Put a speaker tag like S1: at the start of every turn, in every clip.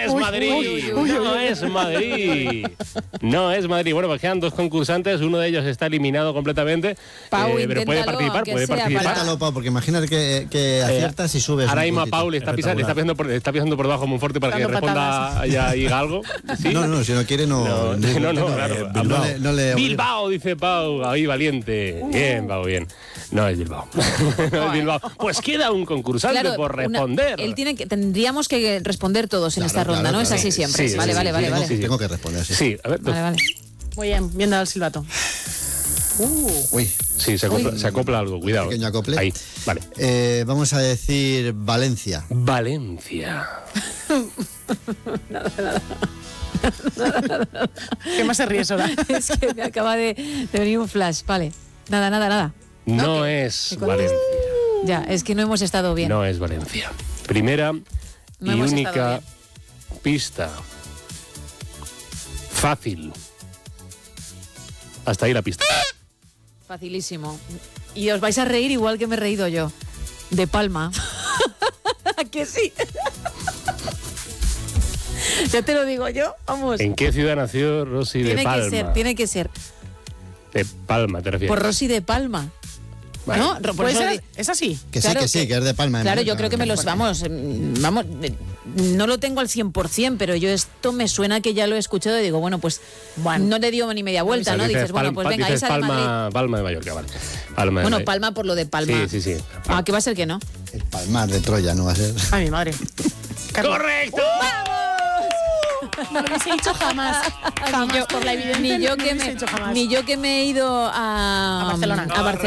S1: es Madrid, no es Madrid. No es Madrid. Bueno, pues quedan 2 concursantes, uno de ellos está eliminado completamente.
S2: Pau,
S1: pero puede participar,
S3: Inténtalo, Pau, porque imagínate que aciertas y subes.
S1: Ahora mismo a Pau le está pisando por debajo a Monforte para que responda y diga algo. ¿Sí?
S3: No, si no quiere no.
S1: Claro.
S3: Bilbao,
S1: dice Pau, ahí valiente. Bien, Pau, bien. No es Bilbao. No es Bilbao. Pues queda un concursante por responder.
S2: Tendríamos que responder todos en esta ronda, ¿no? Es así siempre. Vale.
S3: Tengo que responder, sí.
S1: Sí, a ver.
S2: Vale.
S4: Muy bien, bien dado el silbato.
S3: Uy.
S1: Sí, se acopla algo, cuidado.
S3: Pequeño acople.
S1: Ahí, vale.
S3: Vamos a decir Valencia.
S1: Valencia.
S2: Nada.
S4: ¿Qué más se ríe, Sora?
S2: Es que me acaba de venir un flash. Vale. Nada.
S1: No es Valencia.
S2: Ya, es que no hemos estado bien.
S1: No es Valencia. Primera y única pista. Fácil. Hasta ahí la pista.
S2: Facilísimo. Y os vais a reír igual que me he reído yo. De Palma. ¿A que sí? Ya te lo digo yo, vamos.
S1: ¿En qué ciudad nació Rosy de Palma?
S2: Tiene que ser.
S1: De Palma, ¿te refieres?
S2: Por Rosy de Palma.
S1: Bueno,
S2: ¿No?
S4: ¿Puede ser? ¿Es así?
S3: Que sí, que es de Palma.
S2: Claro, yo creo que vamos, no lo tengo al 100%, pero yo esto me suena que ya lo he escuchado y digo, bueno, pues no le dio ni media vuelta, ¿no? Dices, bueno, pues venga, ahí sale Madrid.
S1: Palma de Mallorca, vale.
S2: Palma por lo de Palma.
S1: Sí.
S2: Ah, ¿qué va a ser que no?
S3: El Palmar de Troya no va a ser.
S4: Ay, mi madre.
S1: ¡Correcto!
S4: No lo hubiese dicho jamás. Jamás, por la evidencia.
S2: Ni yo que me he ido a
S4: Barcelona.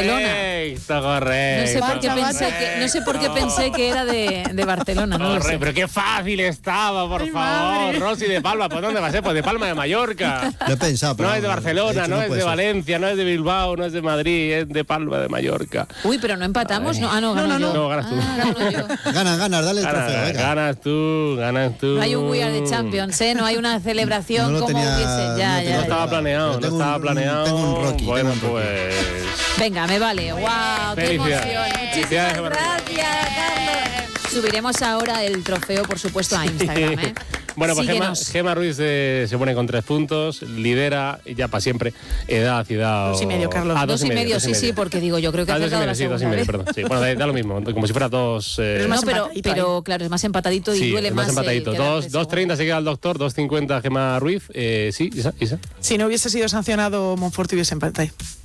S1: Correcto.
S2: No sé por qué pensé que era de Barcelona, no lo sé.
S1: Pero qué fácil estaba, por favor. Rosy de Palma, ¿por dónde va a ser? Pues de Palma de Mallorca.
S3: Lo he pensado, pero
S1: no es de Barcelona, no es de Valencia, no es de Bilbao, no es de Madrid, es de Palma de Mallorca.
S2: Uy, pero no empatamos. No, gano yo.
S1: No, ganas tú.
S3: Ganas, dale el trofeo. Venga.
S1: Ganas tú.
S2: No hay un We Are the Champions, ¿eh? No hay una celebración como hubiese.
S1: No estaba planeado.
S3: Tengo un Rocky.
S1: Bueno, pues.
S2: Venga, me vale. ¡Wow! ¡Qué emoción! Muchísimas gracias, Carlos. Subiremos ahora el trofeo, por supuesto, a Instagram, ¿eh?
S1: Bueno, pues Gemma Ruiz se pone con 3 puntos, lidera ya para siempre edad, ciudad.
S4: 2,5, Carlos.
S2: 2,5, sí, porque digo, yo creo que ha acertado la segunda.
S1: 2,5, perdón. Sí, bueno, da lo mismo, como si fuera 2.
S2: Pero claro, es más empatadito y duele más.
S1: Más empatadito. 2,30 se queda el doctor, 2,50 Gemma Ruiz. Sí, Isa.
S4: Si no hubiese sido sancionado, Monforte hubiese empatado.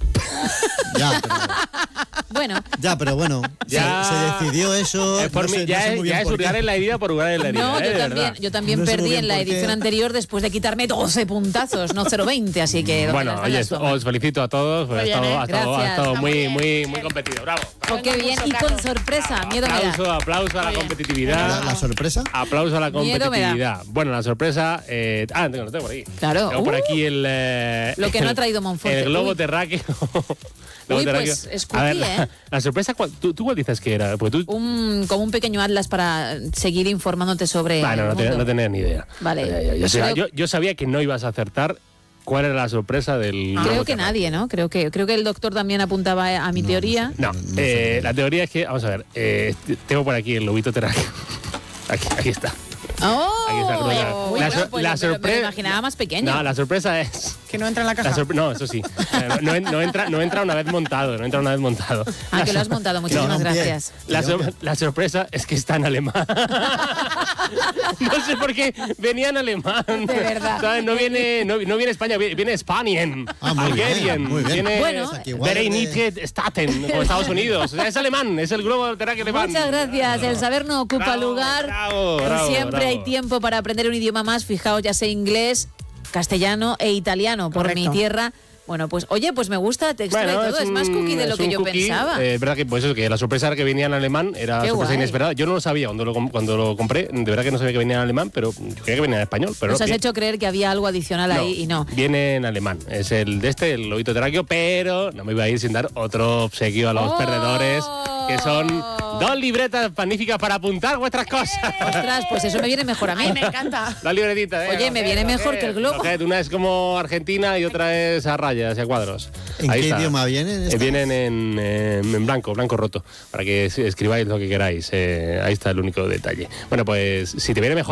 S2: Pero bueno,
S3: se decidió eso.
S1: Ya es hurgar en la herida por hurgar en la herida.
S2: No, yo también perdí en la edición anterior después de quitarme 12 puntazos, no 0,20, así que...
S1: Bueno, oye, os felicito a todos, ha estado muy competido, bravo.
S2: Qué bien, y con sorpresa, miedo me da.
S1: Aplauso a la competitividad.
S3: ¿La sorpresa?
S1: Aplauso a la competitividad. Bueno, la sorpresa... lo tengo por aquí.
S2: Claro.
S1: Tengo por aquí
S2: lo que no ha traído Monforte.
S1: El globo terráqueo.
S2: Pues es cookie,
S1: La sorpresa, ¿tú cuál dices que era? Pues
S2: como un pequeño atlas para seguir informándote sobre...
S1: No tenía ni idea.
S2: Vale.
S1: Yo sabía que no ibas a acertar cuál era la sorpresa del...
S2: Creo que nadie, ¿no? Creo que el doctor también apuntaba a mi teoría.
S1: No, la teoría es que, vamos a ver, tengo por aquí el lobito terráqueo. Aquí está. La sorpresa.
S2: Me lo imaginaba más pequeño.
S1: No, la sorpresa es
S4: que no entra en la caja.
S1: No, eso sí. No entra una vez montado.
S2: Que lo has montado. Muchísimas gracias.
S1: La sorpresa es que está en alemán. No sé por qué venía en alemán.
S2: De verdad.
S1: ¿Sabes? No viene España, viene Spanien.
S3: Muy bien.
S1: Viene
S2: bueno,
S1: Vereinigte Staaten, como Estados Unidos. O sea, es alemán, es el globo terráqueo alemán.
S2: Muchas gracias. El saber no ocupa lugar.
S1: Bravo,
S2: siempre hay tiempo para aprender un idioma más. Fijaos, ya sé inglés, castellano e italiano. Correcto. Por mi tierra. Bueno, pues oye, pues me gusta, te extrae todo. Es más cookie de lo que yo pensaba.
S1: Verdad que pues eso, que la sorpresa era que venía en alemán, era
S2: Qué
S1: sorpresa
S2: guay.
S1: inesperada. Yo no lo sabía cuando lo compré, de verdad que no sabía que venía en alemán, pero yo creía que venía en español. Pero
S2: Nos has hecho creer que había algo adicional ahí y no.
S1: Viene en alemán, es el lobito terráqueo, pero no me iba a ir sin dar otro obsequio a los perdedores, que son 2 libretas magníficas para apuntar vuestras cosas.
S2: Ostras, pues eso me viene mejor a mí.
S4: Ay, me encanta.
S1: La libretita,
S2: Oye, me viene mejor que el globo.
S1: Una es como Argentina y otra es a rayas y a cuadros.
S3: ¿En qué idioma vienen?
S1: Vienen en blanco roto, para que escribáis lo que queráis. Ahí está el único detalle. Bueno, pues si te viene mejor